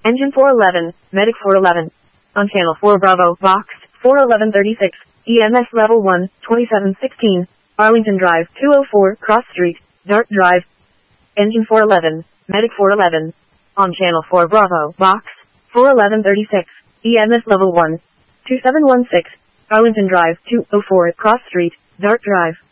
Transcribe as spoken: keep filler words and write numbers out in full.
Engine four eleven, Medic four eleven. On channel four Bravo, Box, four eleven thirty-six, E M S level one, twenty-seven sixteen, Arlington Drive, two oh four, Cross Street, Dart Drive. Engine four eleven, Medic four eleven. On channel four Bravo, Box, four eleven thirty-six, E M S level one, two seven one six, Arlington Drive, two oh four, Cross Street, Dart Drive.